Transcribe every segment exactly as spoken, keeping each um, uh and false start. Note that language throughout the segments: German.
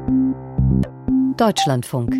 Deutschlandfunk.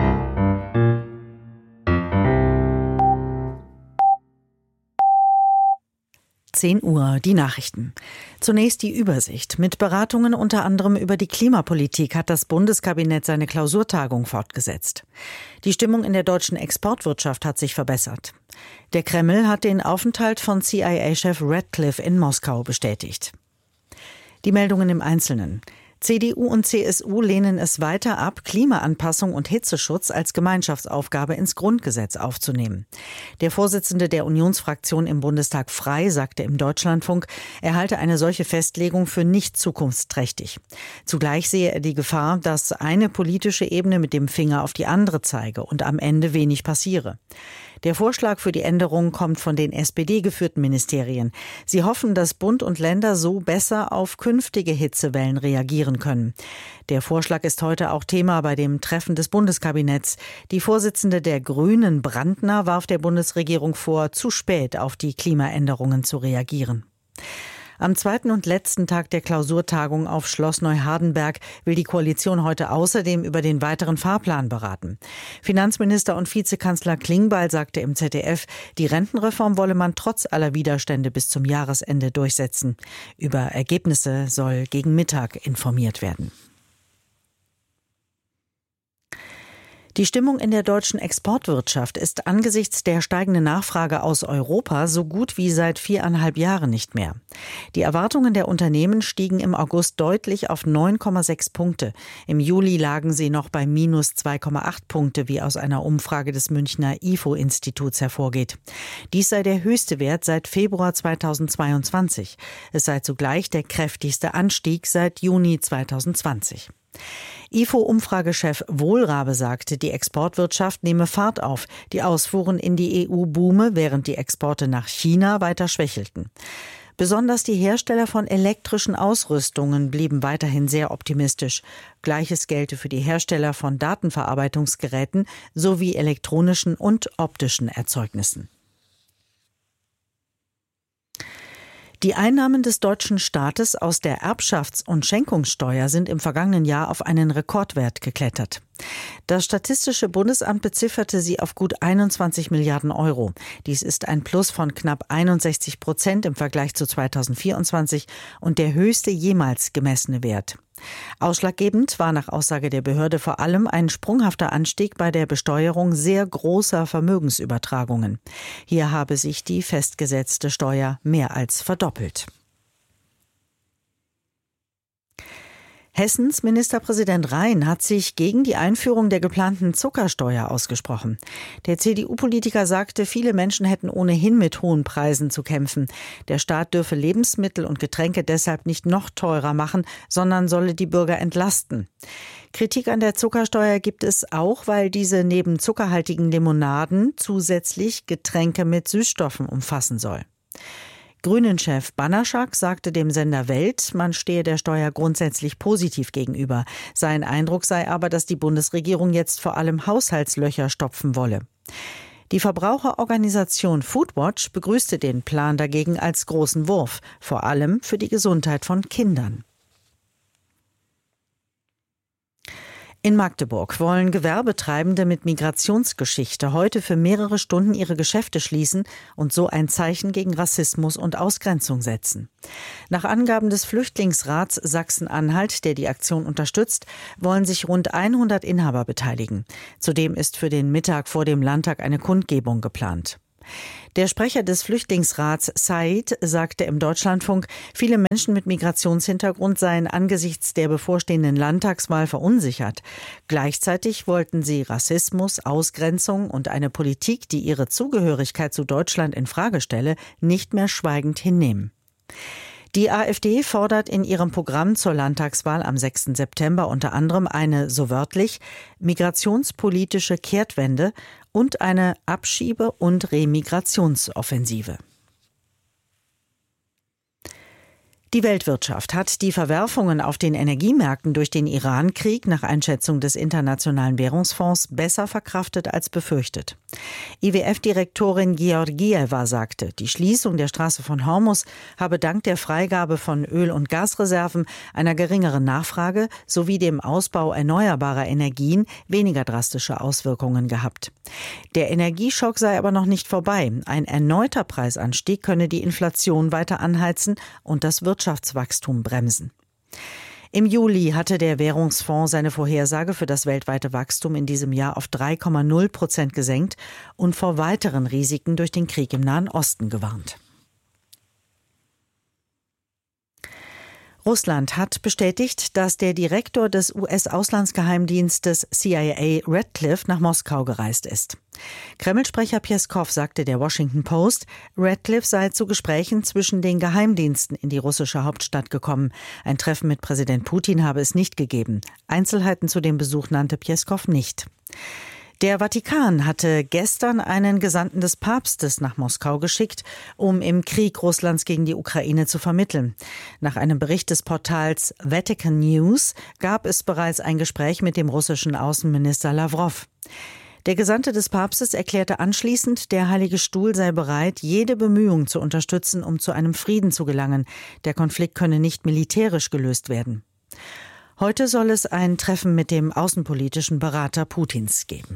zehn Uhr, die Nachrichten. Zunächst die Übersicht. Mit Beratungen unter anderem über die Klimapolitik hat das Bundeskabinett seine Klausurtagung fortgesetzt. Die Stimmung in der deutschen Exportwirtschaft hat sich verbessert. Der Kreml hat den Aufenthalt von C I A-Chef Ratcliffe in Moskau bestätigt. Die Meldungen im Einzelnen. C D U und C S U lehnen es weiter ab, Klimaanpassung und Hitzeschutz als Gemeinschaftsaufgabe ins Grundgesetz aufzunehmen. Der Vorsitzende der Unionsfraktion im Bundestag Frey sagte im Deutschlandfunk, er halte eine solche Festlegung für nicht zukunftsträchtig. Zugleich sehe er die Gefahr, dass eine politische Ebene mit dem Finger auf die andere zeige und am Ende wenig passiere. Der Vorschlag für die Änderung kommt von den S P D-geführten Ministerien. Sie hoffen, dass Bund und Länder so besser auf künftige Hitzewellen reagieren können. Der Vorschlag ist heute auch Thema bei dem Treffen des Bundeskabinetts. Die Vorsitzende der Grünen, Brandner, warf der Bundesregierung vor, zu spät auf die Klimaänderungen zu reagieren. Am zweiten und letzten Tag der Klausurtagung auf Schloss Neuhardenberg will die Koalition heute außerdem über den weiteren Fahrplan beraten. Finanzminister und Vizekanzler Klingbeil sagte im Z D F, die Rentenreform wolle man trotz aller Widerstände bis zum Jahresende durchsetzen. Über Ergebnisse soll gegen Mittag informiert werden. Die Stimmung in der deutschen Exportwirtschaft ist angesichts der steigenden Nachfrage aus Europa so gut wie seit viereinhalb Jahren nicht mehr. Die Erwartungen der Unternehmen stiegen im August deutlich auf neun Komma sechs Punkte. Im Juli lagen sie noch bei minus zwei Komma acht Punkte, wie aus einer Umfrage des Münchner I F O-Instituts hervorgeht. Dies sei der höchste Wert seit Februar zweitausendzweiundzwanzig. Es sei zugleich der kräftigste Anstieg seit Juni zweitausendzwanzig. I F O-Umfragechef Wohlrabe sagte, die Exportwirtschaft nehme Fahrt auf. Die Ausfuhren in die E U boome, während die Exporte nach China weiter schwächelten. Besonders die Hersteller von elektrischen Ausrüstungen blieben weiterhin sehr optimistisch. Gleiches gelte für die Hersteller von Datenverarbeitungsgeräten sowie elektronischen und optischen Erzeugnissen. Die Einnahmen des deutschen Staates aus der Erbschafts- und Schenkungssteuer sind im vergangenen Jahr auf einen Rekordwert geklettert. Das Statistische Bundesamt bezifferte sie auf gut einundzwanzig Milliarden Euro. Dies ist ein Plus von knapp einundsechzig Prozent im Vergleich zu zweitausendvierundzwanzig und der höchste jemals gemessene Wert. Ausschlaggebend war nach Aussage der Behörde vor allem ein sprunghafter Anstieg bei der Besteuerung sehr großer Vermögensübertragungen. Hier habe sich die festgesetzte Steuer mehr als verdoppelt. Hessens Ministerpräsident Rhein hat sich gegen die Einführung der geplanten Zuckersteuer ausgesprochen. Der C D U-Politiker sagte, viele Menschen hätten ohnehin mit hohen Preisen zu kämpfen. Der Staat dürfe Lebensmittel und Getränke deshalb nicht noch teurer machen, sondern solle die Bürger entlasten. Kritik an der Zuckersteuer gibt es auch, weil diese neben zuckerhaltigen Limonaden zusätzlich Getränke mit Süßstoffen umfassen soll. Grünen-Chef Banaszak sagte dem Sender Welt, man stehe der Steuer grundsätzlich positiv gegenüber. Sein Eindruck sei aber, dass die Bundesregierung jetzt vor allem Haushaltslöcher stopfen wolle. Die Verbraucherorganisation Foodwatch begrüßte den Plan dagegen als großen Wurf, vor allem für die Gesundheit von Kindern. In Magdeburg wollen Gewerbetreibende mit Migrationsgeschichte heute für mehrere Stunden ihre Geschäfte schließen und so ein Zeichen gegen Rassismus und Ausgrenzung setzen. Nach Angaben des Flüchtlingsrats Sachsen-Anhalt, der die Aktion unterstützt, wollen sich rund hundert Inhaber beteiligen. Zudem ist für den Mittag vor dem Landtag eine Kundgebung geplant. Der Sprecher des Flüchtlingsrats Said sagte im Deutschlandfunk, viele Menschen mit Migrationshintergrund seien angesichts der bevorstehenden Landtagswahl verunsichert. Gleichzeitig wollten sie Rassismus, Ausgrenzung und eine Politik, die ihre Zugehörigkeit zu Deutschland in Frage stelle, nicht mehr schweigend hinnehmen. Die AfD fordert in ihrem Programm zur Landtagswahl am sechsten September unter anderem eine, so wörtlich, migrationspolitische Kehrtwende und eine Abschiebe- und Remigrationsoffensive. Die Weltwirtschaft hat die Verwerfungen auf den Energiemärkten durch den Iran-Krieg nach Einschätzung des Internationalen Währungsfonds besser verkraftet als befürchtet. I W F-Direktorin Georgieva sagte, die Schließung der Straße von Hormuz habe dank der Freigabe von Öl- und Gasreserven, einer geringeren Nachfrage sowie dem Ausbau erneuerbarer Energien weniger drastische Auswirkungen gehabt. Der Energieschock sei aber noch nicht vorbei. Ein erneuter Preisanstieg könne die Inflation weiter anheizen und das Wirtschaftswachstum bremsen. Im Juli hatte der Währungsfonds seine Vorhersage für das weltweite Wachstum in diesem Jahr auf drei Komma null Prozent gesenkt und vor weiteren Risiken durch den Krieg im Nahen Osten gewarnt. Russland hat bestätigt, dass der Direktor des U S-Auslandsgeheimdienstes C I A Ratcliffe nach Moskau gereist ist. Kreml-Sprecher Pjeskow sagte der Washington Post, Ratcliffe sei zu Gesprächen zwischen den Geheimdiensten in die russische Hauptstadt gekommen. Ein Treffen mit Präsident Putin habe es nicht gegeben. Einzelheiten zu dem Besuch nannte Pjeskow nicht. Der Vatikan hatte gestern einen Gesandten des Papstes nach Moskau geschickt, um im Krieg Russlands gegen die Ukraine zu vermitteln. Nach einem Bericht des Portals Vatican News gab es bereits ein Gespräch mit dem russischen Außenminister Lawrow. Der Gesandte des Papstes erklärte anschließend, der Heilige Stuhl sei bereit, jede Bemühung zu unterstützen, um zu einem Frieden zu gelangen. Der Konflikt könne nicht militärisch gelöst werden. Heute soll es ein Treffen mit dem außenpolitischen Berater Putins geben.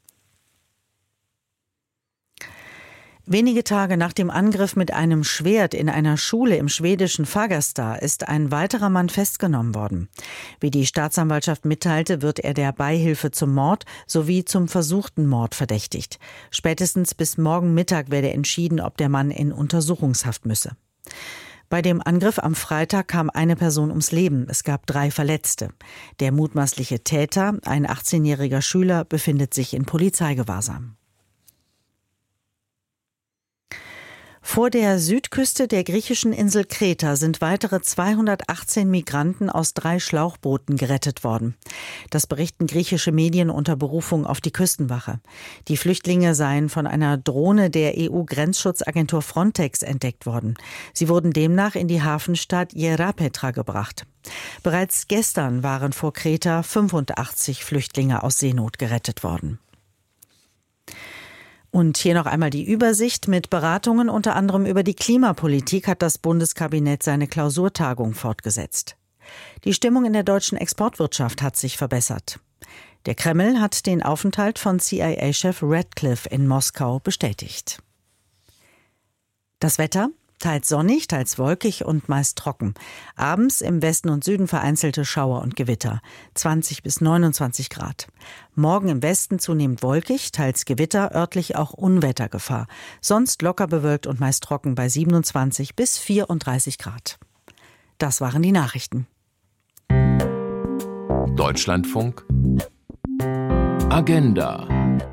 Wenige Tage nach dem Angriff mit einem Schwert in einer Schule im schwedischen Fagersta ist ein weiterer Mann festgenommen worden. Wie die Staatsanwaltschaft mitteilte, wird er der Beihilfe zum Mord sowie zum versuchten Mord verdächtigt. Spätestens bis morgen Mittag werde entschieden, ob der Mann in Untersuchungshaft müsse. Bei dem Angriff am Freitag kam eine Person ums Leben. Es gab drei Verletzte. Der mutmaßliche Täter, ein achtzehnjähriger Schüler, befindet sich in Polizeigewahrsam. Vor der Südküste der griechischen Insel Kreta sind weitere zweihundertachtzehn Migranten aus drei Schlauchbooten gerettet worden. Das berichten griechische Medien unter Berufung auf die Küstenwache. Die Flüchtlinge seien von einer Drohne der E U-Grenzschutzagentur Frontex entdeckt worden. Sie wurden demnach in die Hafenstadt Ierapetra gebracht. Bereits gestern waren vor Kreta fünfundachtzig Flüchtlinge aus Seenot gerettet worden. Und hier noch einmal die Übersicht. Mit Beratungen unter anderem über die Klimapolitik hat das Bundeskabinett seine Klausurtagung fortgesetzt. Die Stimmung in der deutschen Exportwirtschaft hat sich verbessert. Der Kreml hat den Aufenthalt von C I A-Chef Ratcliffe in Moskau bestätigt. Das Wetter? Teils sonnig, teils wolkig und meist trocken. Abends im Westen und Süden vereinzelte Schauer und Gewitter. zwanzig bis neunundzwanzig Grad. Morgen im Westen zunehmend wolkig, teils Gewitter, örtlich auch Unwettergefahr. Sonst locker bewölkt und meist trocken bei siebenundzwanzig bis vierunddreißig Grad. Das waren die Nachrichten. Deutschlandfunk Agenda.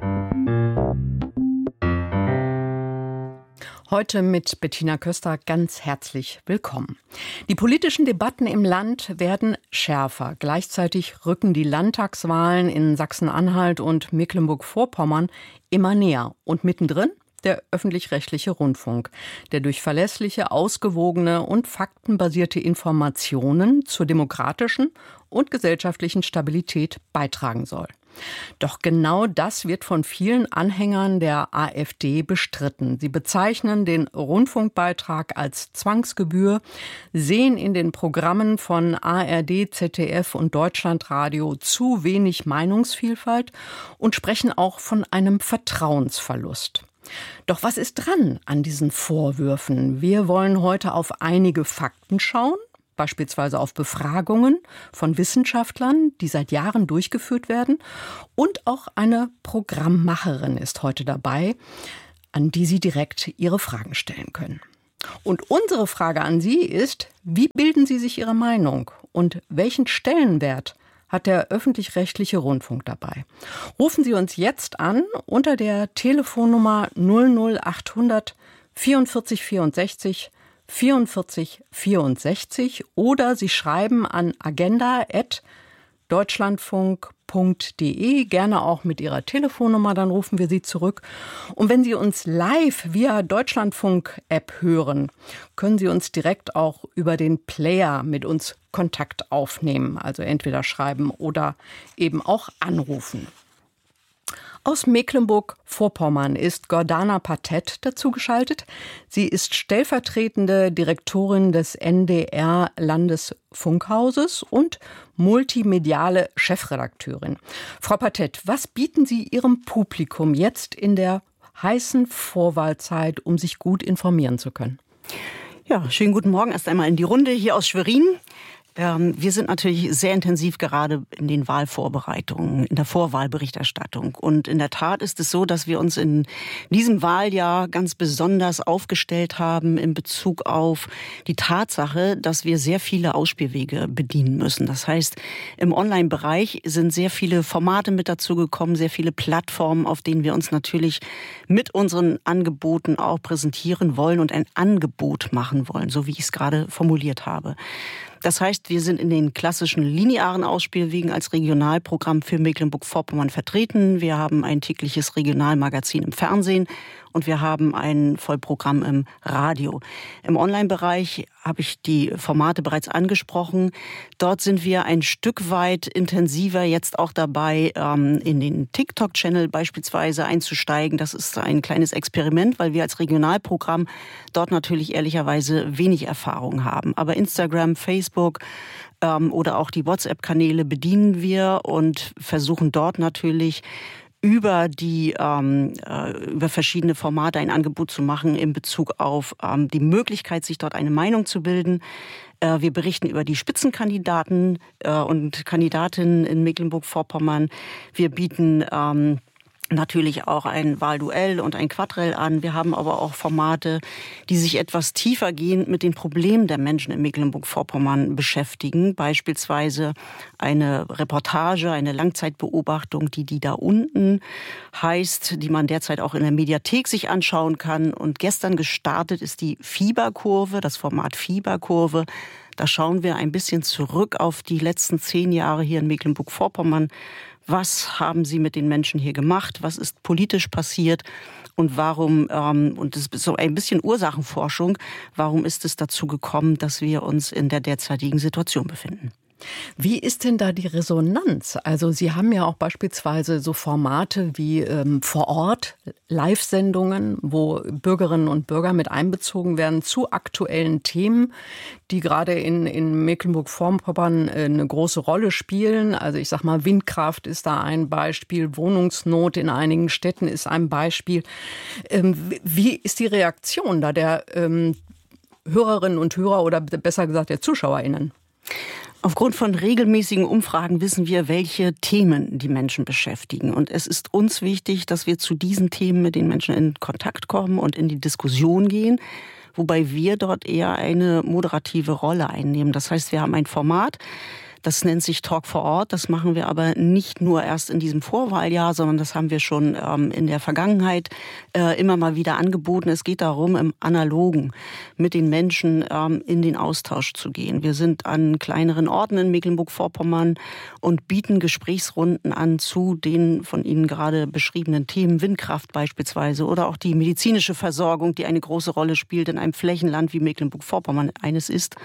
Heute mit Bettina Köster ganz herzlich willkommen. Die politischen Debatten im Land werden schärfer. Gleichzeitig rücken die Landtagswahlen in Sachsen-Anhalt und Mecklenburg-Vorpommern immer näher. Und mittendrin der öffentlich-rechtliche Rundfunk, der durch verlässliche, ausgewogene und faktenbasierte Informationen zur demokratischen und gesellschaftlichen Stabilität beitragen soll. Doch genau das wird von vielen Anhängern der AfD bestritten. Sie bezeichnen den Rundfunkbeitrag als Zwangsgebühr, sehen in den Programmen von A R D, Z D F und Deutschlandradio zu wenig Meinungsvielfalt und sprechen auch von einem Vertrauensverlust. Doch was ist dran an diesen Vorwürfen? Wir wollen heute auf einige Fakten schauen. Beispielsweise auf Befragungen von Wissenschaftlern, die seit Jahren durchgeführt werden. Und auch eine Programmmacherin ist heute dabei, an die Sie direkt Ihre Fragen stellen können. Und unsere Frage an Sie ist, wie bilden Sie sich Ihre Meinung und welchen Stellenwert hat der öffentlich-rechtliche Rundfunk dabei? Rufen Sie uns jetzt an unter der Telefonnummer null null achthundert vierundvierzig vierundsechzig vierundvierzig vierundsechzig oder Sie schreiben an agenda at deutschlandfunk punkt de, gerne auch mit Ihrer Telefonnummer, dann rufen wir Sie zurück. Und wenn Sie uns live via Deutschlandfunk-App hören, können Sie uns direkt auch über den Player mit uns Kontakt aufnehmen, also entweder schreiben oder eben auch anrufen. Aus Mecklenburg-Vorpommern ist Gordana Patett dazugeschaltet. Sie ist stellvertretende Direktorin des N D R-Landesfunkhauses und multimediale Chefredakteurin. Frau Patett, was bieten Sie Ihrem Publikum jetzt in der heißen Vorwahlzeit, um sich gut informieren zu können? Ja, schönen guten Morgen erst einmal in die Runde hier aus Schwerin. Wir sind natürlich sehr intensiv gerade in den Wahlvorbereitungen, in der Vorwahlberichterstattung. Und in der Tat ist es so, dass wir uns in diesem Wahljahr ganz besonders aufgestellt haben in Bezug auf die Tatsache, dass wir sehr viele Ausspielwege bedienen müssen. Das heißt, im Online-Bereich sind sehr viele Formate mit dazugekommen, sehr viele Plattformen, auf denen wir uns natürlich mit unseren Angeboten auch präsentieren wollen und ein Angebot machen wollen, so wie ich es gerade formuliert habe. Das heißt, wir sind in den klassischen linearen Ausspielwegen als Regionalprogramm für Mecklenburg-Vorpommern vertreten. Wir haben ein tägliches Regionalmagazin im Fernsehen und wir haben ein Vollprogramm im Radio. Im Online-Bereich habe ich die Formate bereits angesprochen. Dort sind wir ein Stück weit intensiver jetzt auch dabei, in den TikTok-Channel beispielsweise einzusteigen. Das ist ein kleines Experiment, weil wir als Regionalprogramm dort natürlich ehrlicherweise wenig Erfahrung haben. Aber Instagram, Facebook oder auch die WhatsApp-Kanäle bedienen wir und versuchen dort natürlich über die ähm, über verschiedene Formate ein Angebot zu machen in Bezug auf ähm, die Möglichkeit, sich dort eine Meinung zu bilden. Äh, wir berichten über die Spitzenkandidaten äh, und Kandidatinnen in Mecklenburg-Vorpommern. Wir bieten ähm, natürlich auch ein Wahlduell und ein Quadrell an. Wir haben aber auch Formate, die sich etwas tiefergehend mit den Problemen der Menschen in Mecklenburg-Vorpommern beschäftigen. Beispielsweise eine Reportage, eine Langzeitbeobachtung, die die da unten heißt, die man derzeit auch in der Mediathek sich anschauen kann. Und gestern gestartet ist die Fieberkurve, das Format Fieberkurve. Da schauen wir ein bisschen zurück auf die letzten zehn Jahre hier in Mecklenburg-Vorpommern. Was haben Sie mit den Menschen hier gemacht? Was ist politisch passiert? Und warum, ähm, und das ist so ein bisschen Ursachenforschung, warum ist es dazu gekommen, dass wir uns in der derzeitigen Situation befinden? Wie ist denn da die Resonanz? Also Sie haben ja auch beispielsweise so Formate wie ähm, vor Ort, Live-Sendungen, wo Bürgerinnen und Bürger mit einbezogen werden zu aktuellen Themen, die gerade in, in Mecklenburg-Vorpommern äh, eine große Rolle spielen. Also ich sag mal, Windkraft ist da ein Beispiel, Wohnungsnot in einigen Städten ist ein Beispiel. Ähm, wie ist die Reaktion da der ähm, Hörerinnen und Hörer oder besser gesagt der ZuschauerInnen? Aufgrund von regelmäßigen Umfragen wissen wir, welche Themen die Menschen beschäftigen. Und es ist uns wichtig, dass wir zu diesen Themen mit den Menschen in Kontakt kommen und in die Diskussion gehen, wobei wir dort eher eine moderative Rolle einnehmen. Das heißt, wir haben ein Format, das nennt sich Talk vor Ort. Das machen wir aber nicht nur erst in diesem Vorwahljahr, sondern das haben wir schon ähm, in der Vergangenheit äh, immer mal wieder angeboten. Es geht darum, im Analogen mit den Menschen ähm, in den Austausch zu gehen. Wir sind an kleineren Orten in Mecklenburg-Vorpommern und bieten Gesprächsrunden an zu den von Ihnen gerade beschriebenen Themen, Windkraft beispielsweise oder auch die medizinische Versorgung, die eine große Rolle spielt in einem Flächenland wie Mecklenburg-Vorpommern eines ist.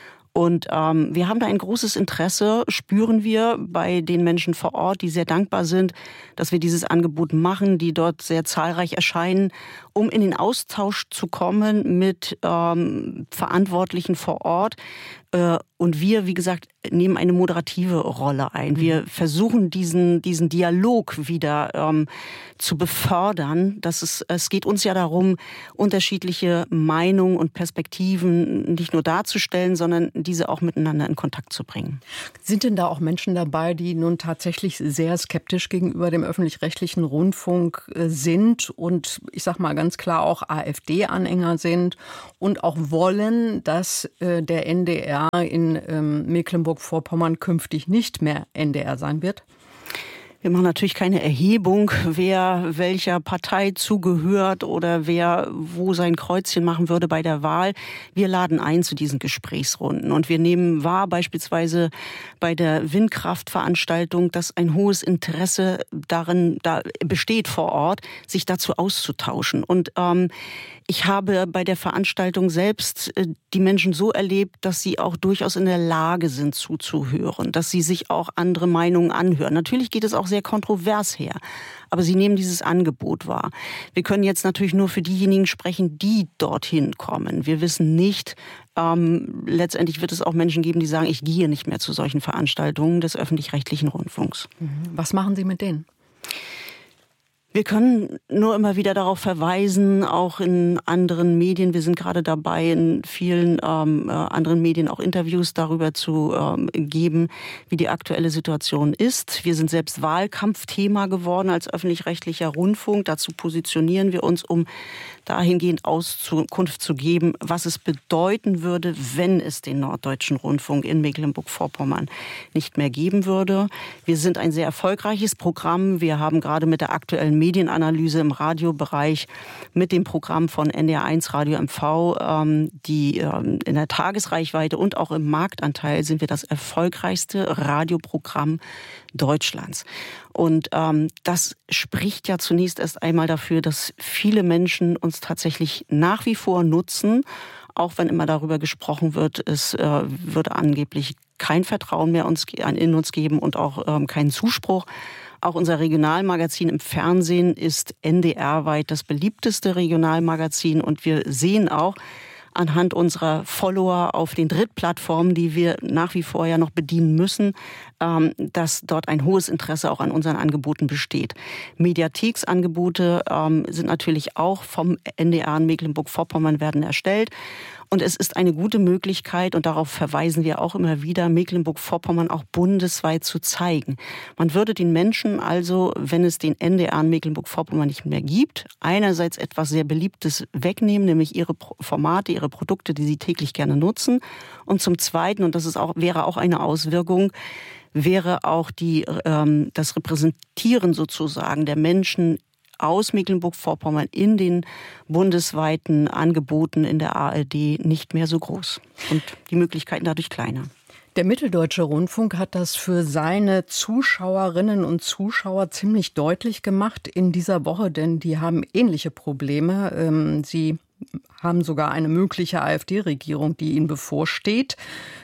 Und ähm, wir haben da ein großes Interesse, spüren wir bei den Menschen vor Ort, die sehr dankbar sind, dass wir dieses Angebot machen, die dort sehr zahlreich erscheinen, um in den Austausch zu kommen mit ähm, Verantwortlichen vor Ort. Äh, und wir, wie gesagt, nehmen eine moderative Rolle ein. Wir versuchen diesen diesen Dialog wieder ähm, zu befördern. Das ist, es geht uns ja darum, unterschiedliche Meinungen und Perspektiven nicht nur darzustellen, sondern diese auch miteinander in Kontakt zu bringen. Sind denn da auch Menschen dabei, die nun tatsächlich sehr skeptisch gegenüber dem öffentlich-rechtlichen Rundfunk sind und ich sag mal ganz klar auch AfD-Anhänger sind und auch wollen, dass äh, der N D R in ähm, Mecklenburg-Vorpommern künftig nicht mehr N D R sein wird? Wir machen natürlich keine Erhebung, wer welcher Partei zugehört oder wer wo sein Kreuzchen machen würde bei der Wahl. Wir laden ein zu diesen Gesprächsrunden und wir nehmen wahr, beispielsweise bei der Windkraftveranstaltung, dass ein hohes Interesse darin da besteht vor Ort, sich dazu auszutauschen. Und ähm, ich habe bei der Veranstaltung selbst äh, die Menschen so erlebt, dass sie auch durchaus in der Lage sind zuzuhören, dass sie sich auch andere Meinungen anhören. Natürlich geht es auch sehr kontrovers her, aber sie nehmen dieses Angebot wahr. Wir können jetzt natürlich nur für diejenigen sprechen, die dorthin kommen. Wir wissen nicht, ähm, letztendlich wird es auch Menschen geben, die sagen, ich gehe nicht mehr zu solchen Veranstaltungen des öffentlich-rechtlichen Rundfunks. Was machen Sie mit denen? Wir können nur immer wieder darauf verweisen, auch in anderen Medien. Wir sind gerade dabei, in vielen ähm, anderen Medien auch Interviews darüber zu ähm, geben, wie die aktuelle Situation ist. Wir sind selbst Wahlkampfthema geworden als öffentlich-rechtlicher Rundfunk. Dazu positionieren wir uns, um dahingehend Auskunft zu geben, was es bedeuten würde, wenn es den Norddeutschen Rundfunk in Mecklenburg-Vorpommern nicht mehr geben würde. Wir sind ein sehr erfolgreiches Programm. Wir haben gerade mit der aktuellen Medienanalyse im Radiobereich mit dem Programm von N D R eins Radio M V, ähm, die ähm, in der Tagesreichweite und auch im Marktanteil sind wir das erfolgreichste Radioprogramm Deutschlands. Und ähm, das spricht ja zunächst erst einmal dafür, dass viele Menschen uns tatsächlich nach wie vor nutzen, auch wenn immer darüber gesprochen wird, es äh, würde angeblich kein Vertrauen mehr uns, in uns geben und auch ähm, keinen Zuspruch. Auch unser Regionalmagazin im Fernsehen ist N D R-weit das beliebteste Regionalmagazin. Und wir sehen auch anhand unserer Follower auf den Drittplattformen, die wir nach wie vor ja noch bedienen müssen, ähm, dass dort ein hohes Interesse auch an unseren Angeboten besteht. Mediatheksangebote ähm, sind natürlich auch vom N D R in Mecklenburg-Vorpommern werden erstellt. Und es ist eine gute Möglichkeit, und darauf verweisen wir auch immer wieder, Mecklenburg-Vorpommern auch bundesweit zu zeigen. Man würde den Menschen also, wenn es den N D R in Mecklenburg-Vorpommern nicht mehr gibt, einerseits etwas sehr Beliebtes wegnehmen, nämlich ihre Formate, ihre Produkte, die sie täglich gerne nutzen. Und zum Zweiten, und das ist auch, wäre auch eine Auswirkung, wäre auch die, ähm, das Repräsentieren sozusagen der Menschen aus Mecklenburg-Vorpommern in den bundesweiten Angeboten in der A R D nicht mehr so groß und die Möglichkeiten dadurch kleiner. Der Mitteldeutsche Rundfunk hat das für seine Zuschauerinnen und Zuschauer ziemlich deutlich gemacht in dieser Woche, denn die haben ähnliche Probleme. Sie haben sogar eine mögliche AfD-Regierung, die ihnen bevorsteht,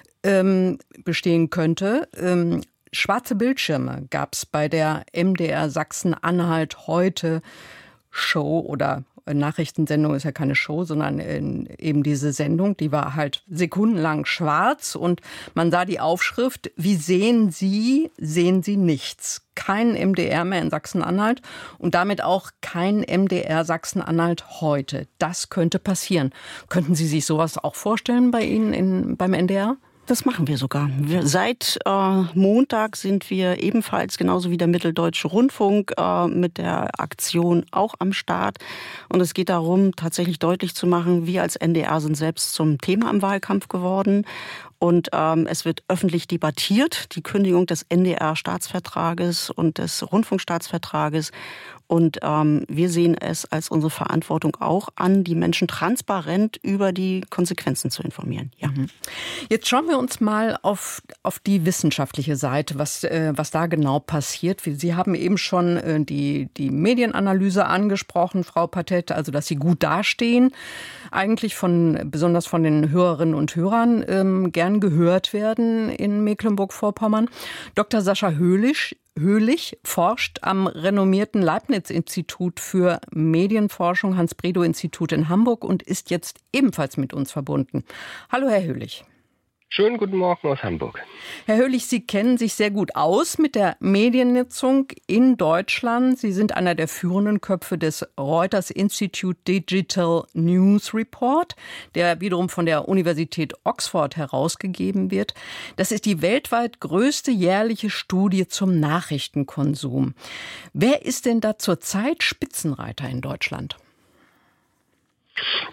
bestehen könnte. Schwarze Bildschirme gab es bei der M D R Sachsen-Anhalt heute Show oder Nachrichtensendung ist ja keine Show, sondern eben diese Sendung, die war halt sekundenlang schwarz und man sah die Aufschrift, wie sehen Sie, sehen Sie nichts. Kein M D R mehr in Sachsen-Anhalt und damit auch kein M D R Sachsen-Anhalt heute. Das könnte passieren. Könnten Sie sich sowas auch vorstellen bei Ihnen in, beim N D R? Das machen wir sogar. Wir, seit äh, Montag sind wir ebenfalls, genauso wie der Mitteldeutsche Rundfunk, äh, mit der Aktion auch am Start. Und es geht darum, tatsächlich deutlich zu machen, wir als N D R sind selbst zum Thema im Wahlkampf geworden. Und ähm, es wird öffentlich debattiert, die Kündigung des N D R-Staatsvertrages und des Rundfunkstaatsvertrages. Und ähm, wir sehen es als unsere Verantwortung auch an, die Menschen transparent über die Konsequenzen zu informieren. Ja. Jetzt schauen wir uns mal auf, auf die wissenschaftliche Seite, was, äh, was da genau passiert. Sie haben eben schon äh, die, die Medienanalyse angesprochen, Frau Pathet, also dass Sie gut dastehen, eigentlich von besonders von den Hörerinnen und Hörern ähm, gern gehört werden in Mecklenburg-Vorpommern. Doktor Sascha Höhlich Höhlich forscht am renommierten Leibniz-Institut für Medienforschung, Hans-Bredow-Institut in Hamburg und ist jetzt ebenfalls mit uns verbunden. Hallo, Herr Höhlich. Schönen guten Morgen aus Hamburg. Herr Höhlich, Sie kennen sich sehr gut aus mit der Mediennutzung in Deutschland. Sie sind einer der führenden Köpfe des Reuters Institute Digital News Report, der wiederum von der Universität Oxford herausgegeben wird. Das ist die weltweit größte jährliche Studie zum Nachrichtenkonsum. Wer ist denn da zurzeit Spitzenreiter in Deutschland?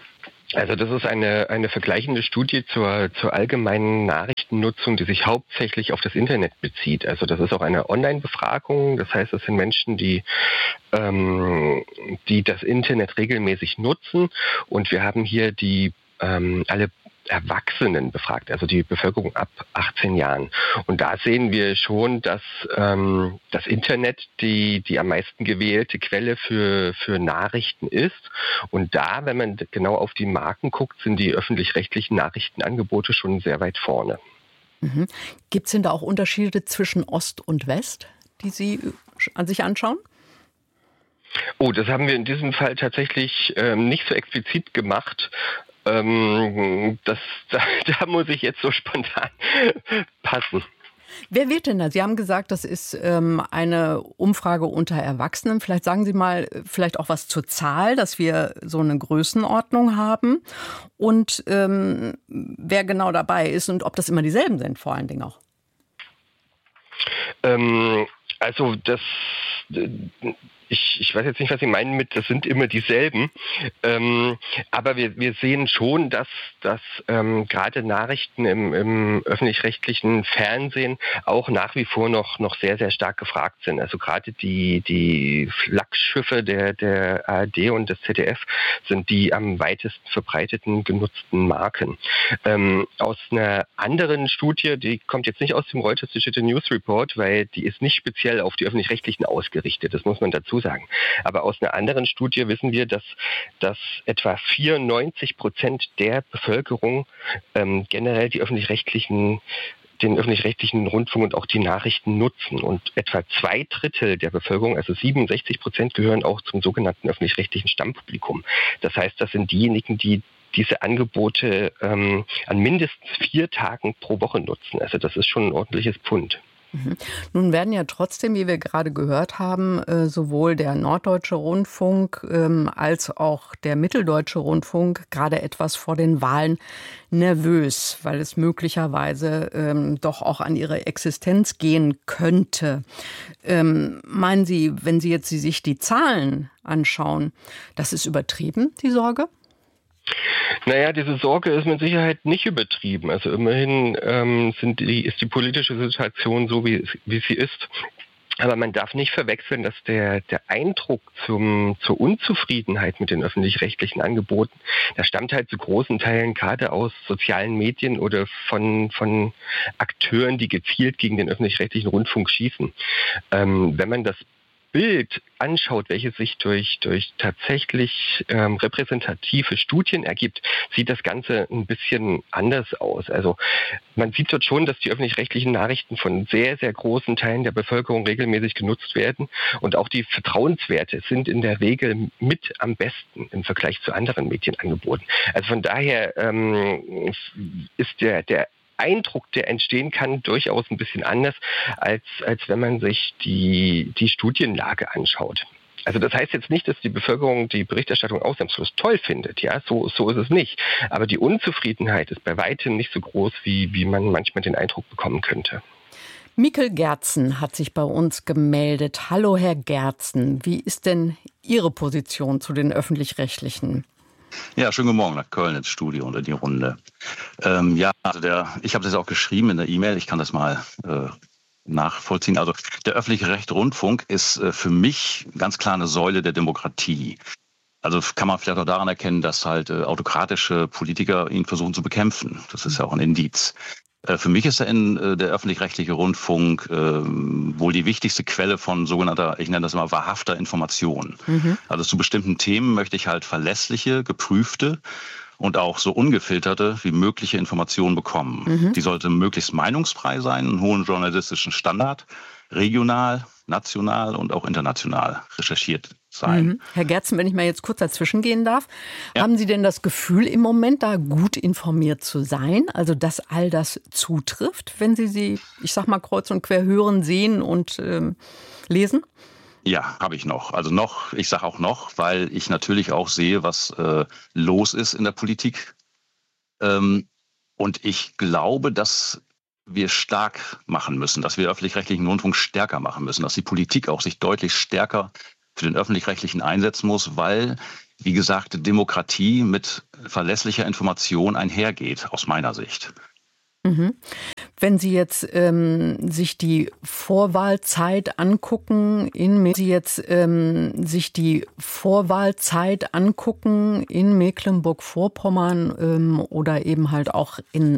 Also das ist eine, eine vergleichende Studie zur, zur allgemeinen Nachrichtennutzung, die sich hauptsächlich auf das Internet bezieht. Also das ist auch eine Online-Befragung. Das heißt, es sind Menschen, die, ähm, die das Internet regelmäßig nutzen. Und wir haben hier die ähm, alle Erwachsenen befragt, also die Bevölkerung ab achtzehn Jahren. Und da sehen wir schon, dass ähm, das Internet die, die am meisten gewählte Quelle für, für Nachrichten ist. Und da, wenn man genau auf die Marken guckt, sind die öffentlich-rechtlichen Nachrichtenangebote schon sehr weit vorne. Mhm. Gibt es denn da auch Unterschiede zwischen Ost und West, die Sie an sich anschauen? Oh, das haben wir in diesem Fall tatsächlich ähm, nicht so explizit gemacht. Ähm, das, da, da muss ich jetzt so spontan passen. Wer wird denn da? Sie haben gesagt, das ist ähm, eine Umfrage unter Erwachsenen. Vielleicht sagen Sie mal vielleicht auch was zur Zahl, dass wir so eine Größenordnung haben und ähm, wer genau dabei ist und ob das immer dieselben sind, vor allen Dingen auch. Ähm, also das... Ich, ich weiß jetzt nicht, was Sie meinen mit, das sind immer dieselben. Ähm, aber wir, wir sehen schon, dass, dass ähm, gerade Nachrichten im, im öffentlich-rechtlichen Fernsehen auch nach wie vor noch, noch sehr, sehr stark gefragt sind. Also gerade die, die Flaggschiffe der, der A R D und des Z D F sind die am weitesten verbreiteten genutzten Marken. Ähm, aus einer anderen Studie, die kommt jetzt nicht aus dem Reuters Digital News Report, weil die ist nicht speziell auf die öffentlich-rechtlichen ausgerichtet. Das muss man dazu sagen. Aber aus einer anderen Studie wissen wir, dass, dass etwa vierundneunzig Prozent der Bevölkerung ähm, generell die öffentlich-rechtlichen, den öffentlich-rechtlichen Rundfunk und auch die Nachrichten nutzen. Und etwa zwei Drittel der Bevölkerung, also siebenundsechzig Prozent, gehören auch zum sogenannten öffentlich-rechtlichen Stammpublikum. Das heißt, das sind diejenigen, die diese Angebote ähm, an mindestens vier Tagen pro Woche nutzen. Also das ist schon ein ordentliches Pfund. Mhm. Nun werden ja trotzdem, wie wir gerade gehört haben, sowohl der Norddeutsche Rundfunk als auch der Mitteldeutsche Rundfunk gerade etwas vor den Wahlen nervös, weil es möglicherweise ähm, doch auch an ihre Existenz gehen könnte. Ähm, meinen Sie, wenn Sie jetzt sich die Zahlen anschauen, das ist übertrieben, die Sorge? Naja, diese Sorge ist mit Sicherheit nicht übertrieben. Also immerhin ähm, sind die, ist die politische Situation so, wie, wie sie ist. Aber man darf nicht verwechseln, dass der, der Eindruck zum, zur Unzufriedenheit mit den öffentlich-rechtlichen Angeboten, der stammt halt zu großen Teilen gerade aus sozialen Medien oder von, von Akteuren, die gezielt gegen den öffentlich-rechtlichen Rundfunk schießen. Ähm, wenn man das Bild anschaut, welches sich durch, durch tatsächlich ähm, repräsentative Studien ergibt, sieht das Ganze ein bisschen anders aus. Also man sieht dort schon, dass die öffentlich-rechtlichen Nachrichten von sehr, sehr großen Teilen der Bevölkerung regelmäßig genutzt werden und auch die Vertrauenswerte sind in der Regel mit am besten im Vergleich zu anderen Medienangeboten. Also von daher ähm, ist der, der Eindruck, der entstehen kann, durchaus ein bisschen anders, als, als wenn man sich die, die Studienlage anschaut. Also das heißt jetzt nicht, dass die Bevölkerung die Berichterstattung ausnahmslos toll findet. Ja, so, so ist es nicht. Aber die Unzufriedenheit ist bei weitem nicht so groß, wie, wie man manchmal den Eindruck bekommen könnte. Mikkel Gerzen hat sich bei uns gemeldet. Hallo, Herr Gerzen. Wie ist denn Ihre Position zu den Öffentlich-Rechtlichen? Ja, schönen guten Morgen nach Köln ins Studio unter die Runde. Ähm, ja, also der, ich habe das auch geschrieben in der E-Mail, ich kann das mal äh, nachvollziehen. Also der öffentlich-rechtliche Rundfunk ist äh, für mich ganz klar eine Säule der Demokratie. Also kann man vielleicht auch daran erkennen, dass halt äh, autokratische Politiker ihn versuchen zu bekämpfen. Das ist ja auch ein Indiz. Für mich ist der, der öffentlich-rechtliche Rundfunk äh, wohl die wichtigste Quelle von sogenannter, ich nenne das immer wahrhafter Information. Mhm. Also zu bestimmten Themen möchte ich halt verlässliche, geprüfte und auch so ungefilterte wie mögliche Informationen bekommen. Mhm. Die sollte möglichst meinungsfrei sein, einen hohen journalistischen Standard, regional, national und auch international recherchiert sein. Mhm. Herr Gerzen, wenn ich mal jetzt kurz dazwischen gehen darf, ja. Haben Sie denn das Gefühl, im Moment da gut informiert zu sein? Also, dass all das zutrifft, wenn Sie sie, ich sag mal, kreuz und quer hören, sehen und ähm, lesen? Ja, habe ich noch. Also noch, ich sage auch noch, weil ich natürlich auch sehe, was äh, los ist in der Politik. Ähm, und ich glaube, dass wir stark machen müssen, dass wir den öffentlich-rechtlichen Rundfunk stärker machen müssen, dass die Politik auch sich deutlich stärker für den öffentlich-rechtlichen einsetzen muss, weil wie gesagt, Demokratie mit verlässlicher Information einhergeht, aus meiner Sicht. Mhm. Wenn Sie jetzt ähm, sich die Vorwahlzeit angucken in Sie jetzt ähm, sich die Vorwahlzeit angucken in Mecklenburg-Vorpommern ähm, oder eben halt auch in